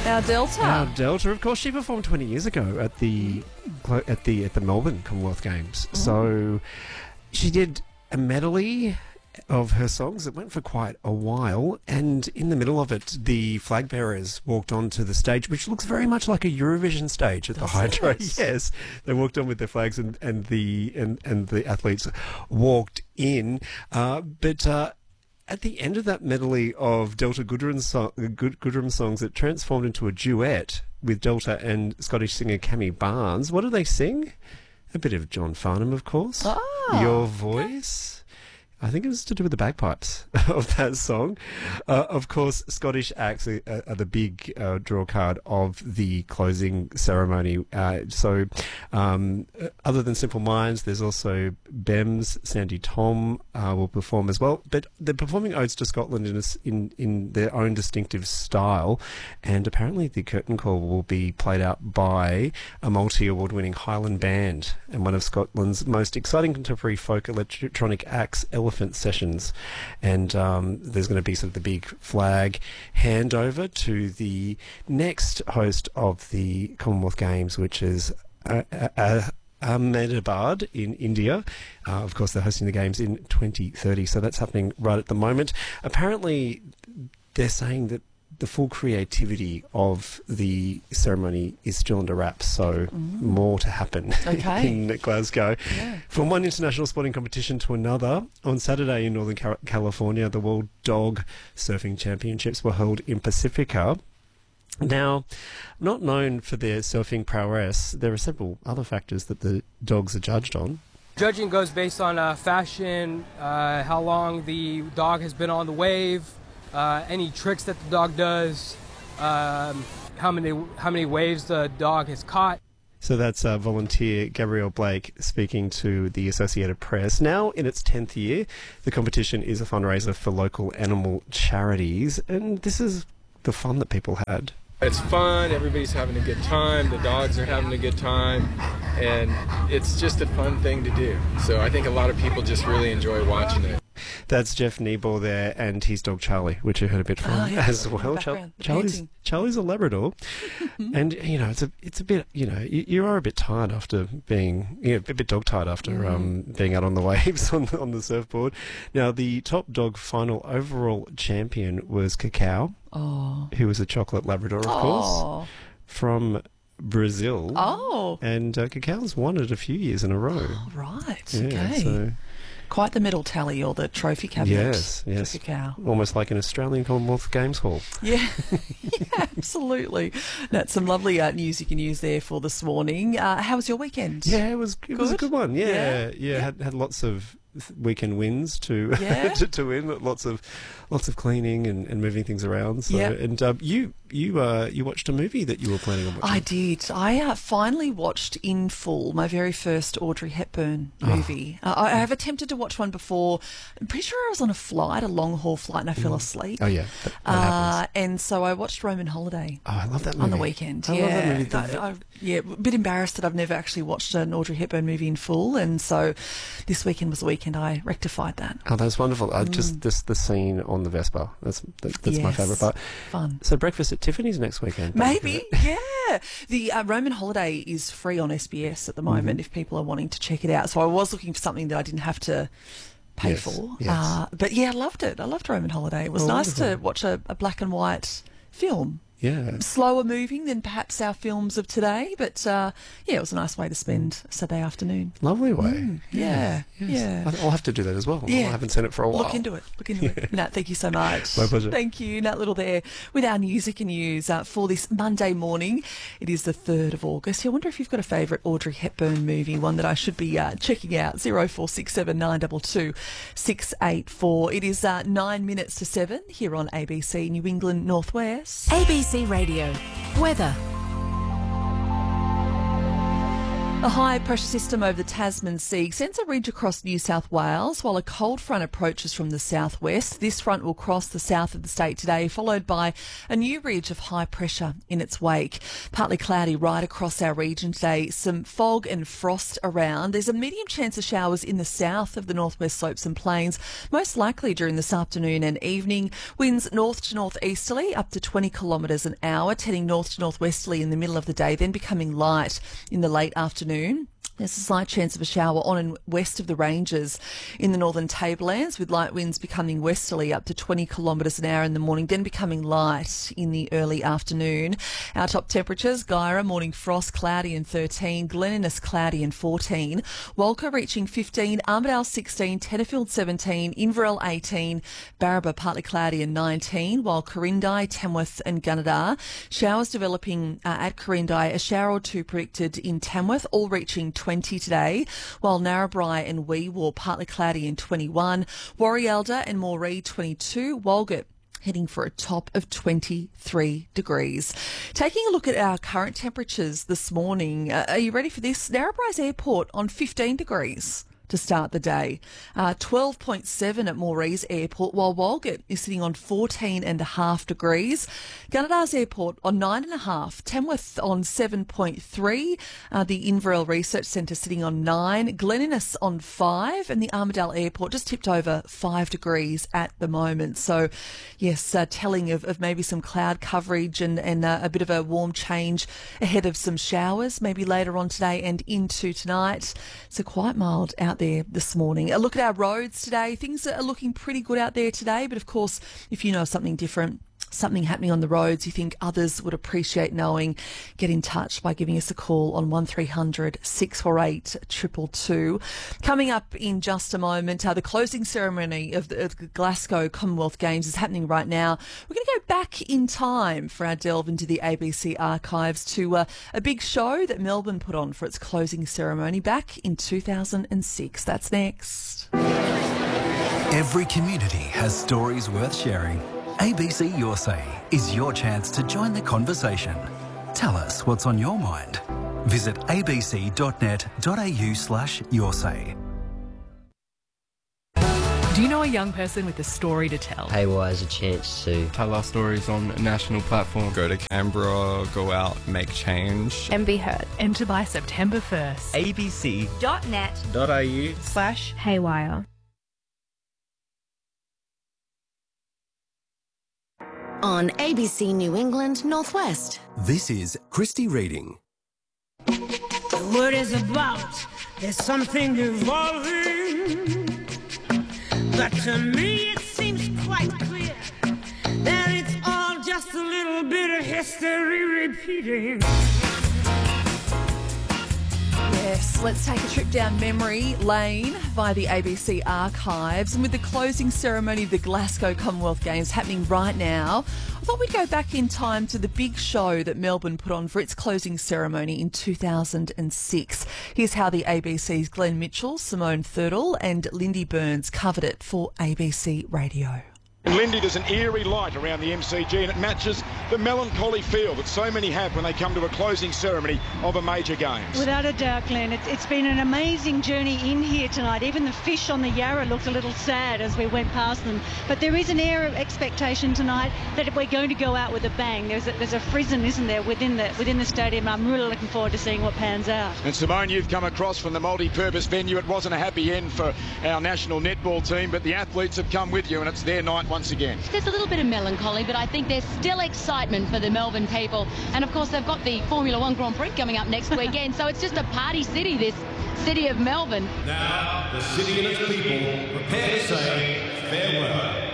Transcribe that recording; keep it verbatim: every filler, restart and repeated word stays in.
Our Delta. Our Delta, of course, she performed twenty years ago at the at the at the Melbourne Commonwealth Games. Mm. So she did a medley of her songs that went for quite a while, and in the middle of it, the flag bearers walked onto the stage, which looks very much like a Eurovision stage at Does the Hydro. It? Yes, they walked on with their flags, and and the and and the athletes walked in, uh, but. Uh, At the end of that medley of Delta Goodrem, so- Good- Goodrem songs, it transformed into a duet with Delta and Scottish singer Cammy Barnes. What do they sing? A bit of John Farnham, of course. Ah, Your Voice. I think it was to do with the bagpipes of that song. Uh, of course, Scottish acts are, are the big uh, draw card of the closing ceremony. Uh, so, um, other than Simple Minds, there's also Bems, Sandy Tom uh, will perform as well. But they're performing odes to Scotland in, a, in in their own distinctive style. And apparently, the curtain call will be played out by a multi-award-winning Highland band and one of Scotland's most exciting contemporary folk electronic acts, Elephant Sessions. And um, there's going to be sort of the big flag handover to the next host of the Commonwealth Games, which is uh, uh, Ahmedabad in India. Uh, of course, they're hosting the Games in twenty thirty, so that's happening right at the moment. Apparently, they're saying that the full creativity of the ceremony is still under wraps, so mm. more to happen okay. in Glasgow. Yeah. From one international sporting competition to another, on Saturday in Northern California, the World Dog Surfing Championships were held in Pacifica. Now, not known for their surfing prowess, there are several other factors that the dogs are judged on. Judging goes based on uh, fashion, uh, how long the dog has been on the wave, Uh, any tricks that the dog does, um, how many how many waves the dog has caught. So that's uh, volunteer Gabrielle Blake speaking to the Associated Press. Now, in its tenth year, the competition is a fundraiser for local animal charities, and this is the fun that people had. It's fun, everybody's having a good time, the dogs are having a good time, and it's just a fun thing to do. So I think a lot of people just really enjoy watching it. That's Jeff Niebel there and his dog Charlie, which you heard a bit from oh, yeah. as well. Char- Charlie's, Charlie's a Labrador, and you know it's a it's a bit you know you, you are a bit tired after being you know, a bit dog tired after mm. um, being out on the waves on the, on the surfboard. Now the top dog final overall champion was Cacao, oh. who was a chocolate Labrador, of oh. course, from Brazil. Oh, and uh, Cacao's won it a few years in a row. Oh, right. Yeah, okay. So, quite the medal tally or the trophy cabinet. Yes, yes. For Cacao. Almost like an Australian Commonwealth Games hall. Yeah, yeah, absolutely. That's some lovely uh, news you can use there for this morning. Uh, how was your weekend? Yeah, it was. It good? was a good one. Yeah, yeah. yeah, yeah. Had had lots of weekend wins to yeah. to, to win. Lots of lots of cleaning and, and moving things around. So, yeah. and um, you you uh, you watched a movie that you were planning on watching. I did. I uh, finally watched in full my very first Audrey Hepburn movie. Oh. Uh, I have attempted to watch one before. I'm pretty sure I was on a flight, a long haul flight, and I fell asleep. Oh yeah, that, that uh, happens. And so I watched Roman Holiday. Oh, I love that movie On the weekend. I yeah. love that movie. I, I, yeah, a bit embarrassed that I've never actually watched an Audrey Hepburn movie in full, and so this weekend was the weekend I rectified that. Oh, that's wonderful. Mm. Uh, just this the scene on the Vespa. That's that, that's yes. my favourite part. Fun. So breakfast at Tiffany's next weekend. Maybe, yeah. The uh, Roman Holiday is free on S B S at the moment mm-hmm. if people are wanting to check it out. So I was looking for something that I didn't have to pay yes, for. Yes. Uh, but yeah, I loved it. I loved Roman Holiday. It was oh, nice wonderful. to watch a, a black and white film. Yeah. Slower moving than perhaps our films of today, but uh, yeah, it was a nice way to spend a Saturday afternoon. Lovely way. Mm, yeah, yes. yeah. I'll have to do that as well. Yeah. I haven't seen it for a while. Look into it. Look into it. Nat, thank you so much. My pleasure. Thank you, Nat Little there with our music and news uh, for this Monday morning. It is the third of August. I wonder if you've got a favourite Audrey Hepburn movie, one that I should be uh, checking out. zero four six seven nine two two six eight four. It is uh, nine minutes to seven here on A B C New England Northwest. A B C Radio. Weather. A high pressure system over the Tasman Sea sends a ridge across New South Wales while a cold front approaches from the southwest. This front will cross the south of the state today, followed by a new ridge of high pressure in its wake. Partly cloudy right across our region today. Some fog and frost around. There's a medium chance of showers in the south of the northwest slopes and plains, most likely during this afternoon and evening. Winds north to northeasterly up to twenty kilometres an hour, heading north to northwesterly in the middle of the day, then becoming light in the late afternoon. There's a slight chance of a shower on and west of the ranges in the northern tablelands, with light winds becoming westerly up to twenty kilometres an hour in the morning, then becoming light in the early afternoon. Our top temperatures: Guyra, morning frost, cloudy and thirteen, Glen Innes, cloudy and fourteen, Walker reaching fifteen, Armidale sixteen, Tenterfield seventeen, Inverell eighteen, Barraba partly cloudy and nineteen, while Corindai, Tamworth and Gunnedah, showers developing uh, at Corindai, a shower or two predicted in Tamworth, all reaching twenty today, while Narrabri and Weewar partly cloudy and twenty-one, Warrielda and Moree twenty-two, Walgett heading for a top of twenty-three degrees. Taking a look at our current temperatures this morning, uh, are you ready for this? Narrabri's Airport on fifteen degrees to start the day. Uh, twelve point seven at Moree's Airport, while Walgett is sitting on fourteen and a half degrees. Gunnedah's Airport on nine and a half. Tamworth on seven point three. Uh, the Inverell Research Centre sitting on nine. Glen Innes on five, and the Armidale Airport just tipped over five degrees at the moment. So, yes, uh, telling of, of maybe some cloud coverage and, and uh, a bit of a warm change ahead of some showers, maybe later on today and into tonight. So quite mild out there this morning. A look at our roads today. Things are looking pretty good out there today, but of course, if you know something different, something happening on the roads you think others would appreciate knowing, get in touch by giving us a call on one three hundred, six four eight, two two two. Coming up in just a moment, uh, the closing ceremony of the, of the Glasgow Commonwealth Games is happening right now. We're going to go back in time for our delve into the A B C archives to uh, a big show that Melbourne put on for its closing ceremony back in two thousand six. That's next. Every community has stories worth sharing. A B C Your Say is your chance to join the conversation. Tell us what's on your mind. Visit abc.net.au slash your say. Do you know a young person with a story to tell? Haywire is a chance to tell our stories on a national platform. Go to Canberra, go out, make change. And be heard. Enter by September first. abc.net.au slash Haywire. On A B C New England Northwest. This is Christy Reading. The word is about, there's something evolving, but to me it seems quite clear that it's all just a little bit of history repeating. Yes, let's take a trip down memory lane via the A B C archives. And with the closing ceremony of the Glasgow Commonwealth Games happening right now, I thought we'd go back in time to the big show that Melbourne put on for its closing ceremony in two thousand six. Here's how the A B C's Glenn Mitchell, Simone Thurtle and Lindy Burns covered it for A B C Radio. In Lindy, there's an eerie light around the M C G and it matches the melancholy feel that so many have when they come to a closing ceremony of a major games. Without a doubt, Glenn, it's, it's been an amazing journey in here tonight. Even the fish on the Yarra looked a little sad as we went past them. But there is an air of expectation tonight that we're going to go out with a bang. There's a, there's a frisson, isn't there, within the within the stadium. I'm really looking forward to seeing what pans out. And Simone, you've come across from the multi-purpose venue. It wasn't a happy end for our national netball team, but the athletes have come with you and it's their night once again. There's a little bit of melancholy, but I think there's still excitement for the Melbourne people. And, of course, they've got the Formula One Grand Prix coming up next weekend, so it's just a party city, this city of Melbourne. Now, the city and its people prepare to say farewell.